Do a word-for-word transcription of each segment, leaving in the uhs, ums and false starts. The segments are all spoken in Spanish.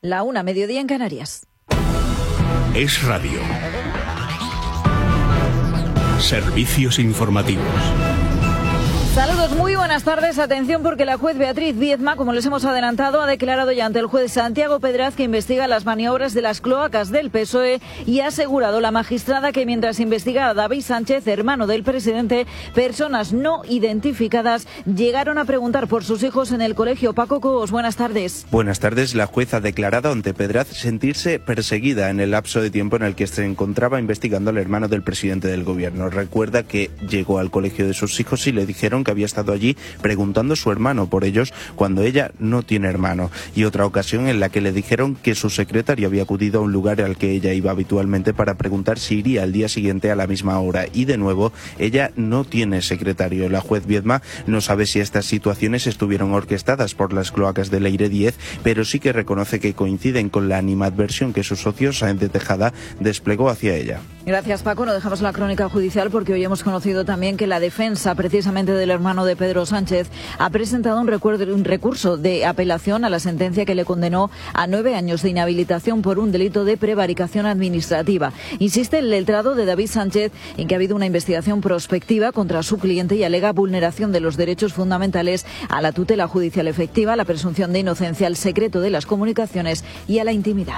La una, mediodía en Canarias. Es Radio. Servicios informativos. Saludos, muy buenas tardes. Atención porque la juez Beatriz Viezma, como les hemos adelantado, ha declarado ya ante el juez Santiago Pedraz que investiga las maniobras de las cloacas del P S O E y ha asegurado la magistrada que mientras investiga a David Sánchez, hermano del presidente, personas no identificadas llegaron a preguntar por sus hijos en el colegio. Paco Cobos, buenas tardes. Buenas tardes. La juez ha declarado ante Pedraz sentirse perseguida en el lapso de tiempo en el que se encontraba investigando al hermano del presidente del gobierno. Recuerda que llegó al colegio de sus hijos y le dijeron que había estado allí preguntando a su hermano por ellos cuando ella no tiene hermano, y otra ocasión en la que le dijeron que su secretario había acudido a un lugar al que ella iba habitualmente para preguntar si iría al día siguiente a la misma hora, y de nuevo ella no tiene secretario. La juez Viezma no sabe si estas situaciones estuvieron orquestadas por las cloacas de Leire diez, pero sí que reconoce que coinciden con la animadversión que su socio Sáenz de Tejada desplegó hacia ella. Gracias, Paco. No dejamos la crónica judicial porque hoy hemos conocido también que la defensa precisamente del hermano de Pedro Sánchez ha presentado un, recuerdo, un recurso de apelación a la sentencia que le condenó a nueve años de inhabilitación por un delito de prevaricación administrativa. Insiste el letrado de David Sánchez en que ha habido una investigación prospectiva contra su cliente y alega vulneración de los derechos fundamentales a la tutela judicial efectiva, a la presunción de inocencia, al secreto de las comunicaciones y a la intimidad.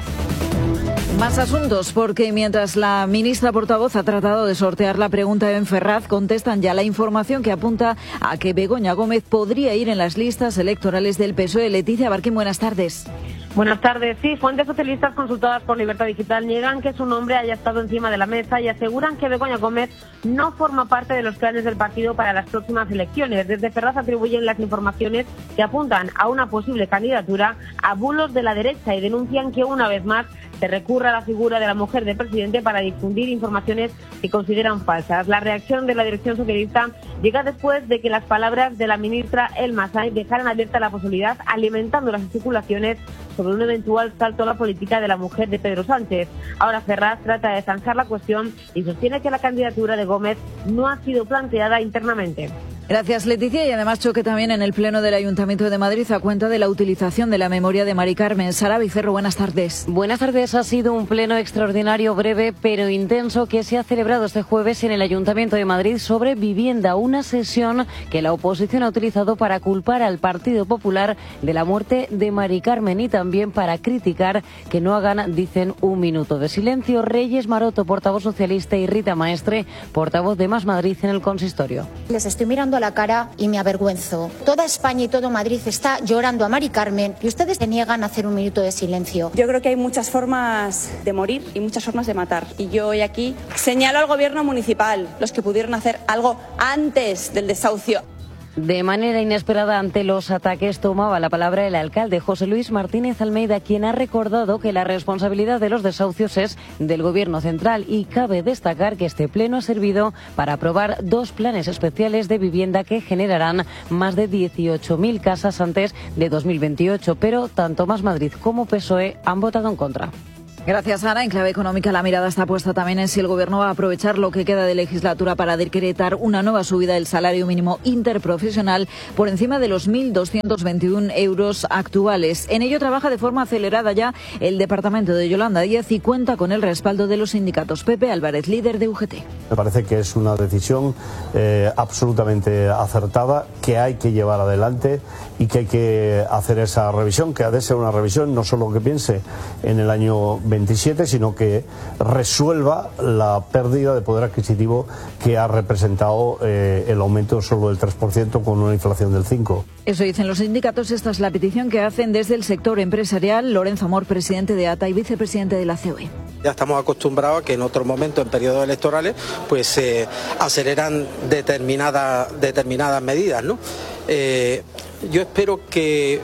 Más asuntos, porque mientras la ministra portavoz ha tratado de sortear la pregunta en Ferraz, contestan ya la información que apunta a que Begoña Gómez podría ir en las listas electorales del P S O E. Leticia Barquín, buenas tardes. Buenas tardes. Sí, fuentes socialistas consultadas por Libertad Digital niegan que su nombre haya estado encima de la mesa y aseguran que Begoña Gómez no forma parte de los planes del partido para las próximas elecciones. Desde Ferraz atribuyen las informaciones que apuntan a una posible candidatura a bulos de la derecha y denuncian que una vez más se recurre a la figura de la mujer del presidente para difundir informaciones que consideran falsas. La reacción de la dirección socialista llega después de que las palabras de la ministra Elma Sainz dejaran abierta la posibilidad, alimentando las especulaciones sobre un eventual salto a la política de la mujer de Pedro Sánchez. Ahora Ferraz trata de zanjar la cuestión y sostiene que la candidatura de Gómez no ha sido planteada internamente. Gracias, Leticia. Y además choque también en el Pleno del Ayuntamiento de Madrid a cuenta de la utilización de la memoria de Mari Carmen. Sara Bicerro, buenas tardes. Buenas tardes. Ha sido un pleno extraordinario, breve pero intenso, que se ha celebrado este jueves en el Ayuntamiento de Madrid sobre vivienda. Una sesión que la oposición ha utilizado para culpar al Partido Popular de la muerte de Mari Carmen y también para criticar que no hagan, dicen, un minuto de silencio. Reyes Maroto, portavoz socialista, y Rita Maestre, portavoz de Más Madrid en el consistorio. Les estoy mirando a la cara y me avergüenzo. Toda España y todo Madrid está llorando a Mari Carmen y ustedes se niegan a hacer un minuto de silencio. Yo creo que hay muchas formas de morir y muchas formas de matar. Y yo hoy aquí señalo al gobierno municipal, los que pudieron hacer algo antes del desahucio. De manera inesperada ante los ataques tomaba la palabra el alcalde José Luis Martínez Almeida, quien ha recordado que la responsabilidad de los desahucios es del Gobierno central, y cabe destacar que este pleno ha servido para aprobar dos planes especiales de vivienda que generarán más de dieciocho mil casas antes de dos mil veintiocho, pero tanto Más Madrid como P S O E han votado en contra. Gracias, Ana. En clave económica, la mirada está puesta también en si el Gobierno va a aprovechar lo que queda de legislatura para decretar una nueva subida del salario mínimo interprofesional por encima de los mil doscientos veintiuno euros actuales. En ello trabaja de forma acelerada ya el departamento de Yolanda Díaz y cuenta con el respaldo de los sindicatos. Pepe Álvarez, líder de U G T. Me parece que es una decisión eh, absolutamente acertada, que hay que llevar adelante y que hay que hacer esa revisión, que ha de ser una revisión no solo que piense en el año veintisiete, sino que resuelva la pérdida de poder adquisitivo que ha representado eh, el aumento solo del tres por ciento con una inflación del cinco por ciento. Eso dicen los sindicatos. Esta es la petición que hacen desde el sector empresarial. Lorenzo Amor, presidente de A T A y vicepresidente de la C O E. Ya estamos acostumbrados a que en otros momentos, en periodos electorales, pues se eh, aceleran determinadas, determinadas medidas, ¿no? Eh, yo espero que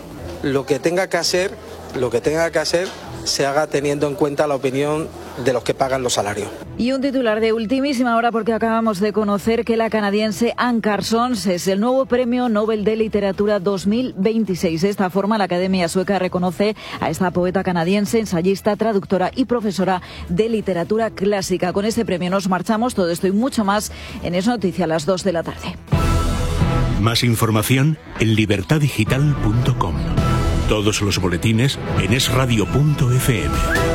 lo que tenga que hacer, lo que tenga que hacer se haga teniendo en cuenta la opinión de los que pagan los salarios. Y un titular de ultimísima hora, porque acabamos de conocer que la canadiense Anne Carson es el nuevo Premio Nobel de Literatura dos mil veintiséis. De esta forma, la Academia Sueca reconoce a esta poeta canadiense, ensayista, traductora y profesora de literatura clásica. Con este premio nos marchamos. Todo esto y mucho más en Es Noticia a las dos de la tarde. Más información en libertad digital punto com. Todos los boletines en es radio punto efe eme.